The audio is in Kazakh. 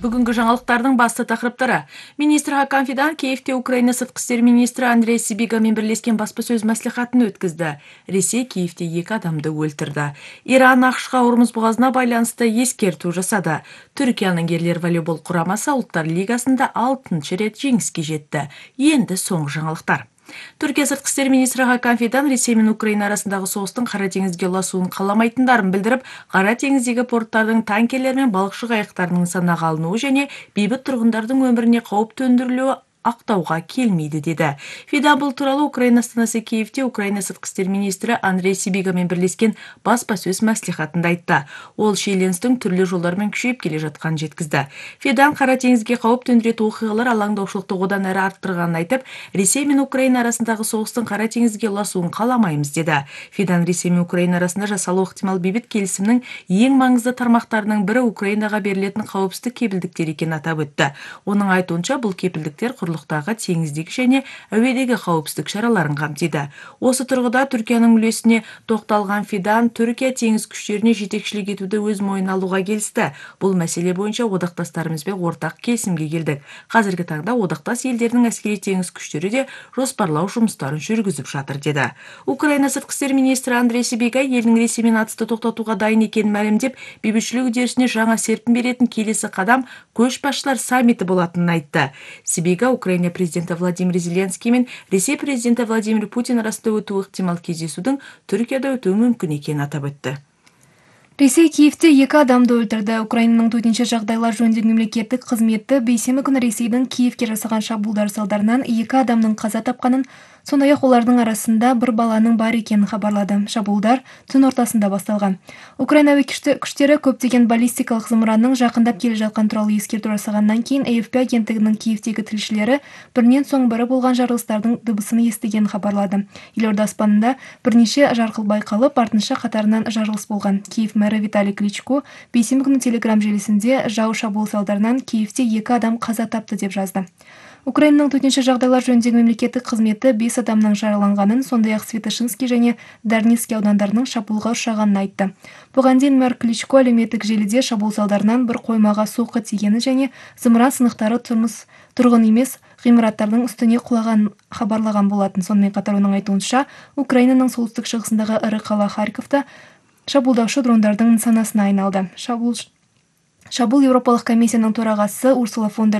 Бүгінгі жаңалықтардың басты тақырыптары. Министр Хакан Фидан Киевте Украина сыртқы істер министрі Андрей Сибигамен бірлескен баспасөз мәслихатын өткізді. Ресей Киевте 2 адамды өлтірді. Иран ақшқа Ормұз бұғазына байланысты ескерту жасады. Түркияның ерлер волейбол құрамасы Ұлттар лигасында 6-ші рет жеңіске жетті. Енді соңғы жаңалықтар. Түркия сыртқы істер министрі Хакан Фидан Ресей мен Украина арасындағы соғыстың Қара теңізге ұласуын қаламайтындарын білдіріп, Қара теңіздегі порттардың танкерлер мен балықшы қайықтарының нысанаға алынуы және бейбіт тұрғындардың өміріне қауіп төндірілуі ақтауға келмейді деді. Фидан бұл туралы Украина астанасы Киевте Украина сыртқы істер министрі Андрей Сибигамен бірлескен баспасөз мәслихатында айтты. Ол шиеленістің түрлі жолдармен күшейіп келе жатқанын жеткізді. Фидан Қара теңізге қауіп төндіретін оқиғалар алаңдаушылықты одан әрі арттырғанын айтып, Ресей мен Украина арасындағы соғыстың Қара теңізге ұласуын қаламаймыз деді. Фидан Ресей мен Украина арасында жасалу ықтимал бейбіт келісімнің ең маңызды тармақтарының бірі Украинаға берілетін қауіпсіздік кепілдіктер екенін атап өтті. Оның айтуынша бұл кепілдіктер құрлықтағы теңіздегі және әуедегі қауіпсіздік шараларын қамтиды. Осы тұрғыда Түркияның үлесіне тоқталған Фидан Түркия теңіз күштеріне жетекшілік етуді өз мойнына алуға келісті. Бұл мәселе бойынша одақтастарымызбен ортақ келісімге келдік. Қазіргі таңда одақтас елдердің әскери теңіз күштері де жоспарлау жұмыстарын жүргізіп жатыр деді. Украина сыртқы істер министрі Андрей Сибига елдің Ресеймен атысты тоқтатуға дайын екенін мәлімдеп, бейбітшілік үдерісіне жаңа серпін беретін келесі қадам көшбасшылар саммиті болатынын айтты. Сибига Украина президенті Владимир Зеленский мен Ресей президенті Владимир Путин арасында өтуі ықтимал кездесудің Түркияда өтуі мүмкін екенін атап өтті. Ресей Киевте 2 адамды өлтірді. Украинаның төтенше жағдайлар жөніндегі мемлекеттік қызметі бейсенбі күні Ресейдің Киевке жасаған шабуылдар салдарынан 2 адамның қаза тапқанын, сондай-ақ олардың арасында бір баланың бар екенін хабарлады. Шабуылдар түн ортасында басталған. Украина әуе күштері көптеген баллистикалық зымыранның жақындап келе жатқан туралы ескерту жасағаннан кейін AFP агенттігінің Киевтегі тілшілері бірінен соң бірі болған жарылыстардың дыбысын естігенін хабарлады. Елорда аспанында бірнеше жарқыл байқалып, артынша қатарынан жарылыс болған. Киев мэрі Виталий Кличко бейсенбі күні Телеграм желісінде жау шабуыл салдарынан Киевте 2 адам қаза тапты деп жазды. Украинаның төтенше жағдайлар жөніндегі мемлекеттік қызметі 5 адамның жараланғанын, сондай-ақ Святошинский және Дарницкий аудандарының шабуылға ұшырағанын айтты. Бұған дейін мэр Кличко әлеуметтік желіде шабуыл салдарынан бір қоймаға соққы тигені және зымыран сынықтары тұрғын емес ғимараттардың үстіне құлаған хабарлаған болатын. Сонымен қатар оның айтуынша, Украинаның солтүстік шығысындағы ірі қала Харьковта шабуылдаушы дрондардың нысанасына айналды. Шабуыл Еуропалық комиссияның төрағасы Урсула фон дер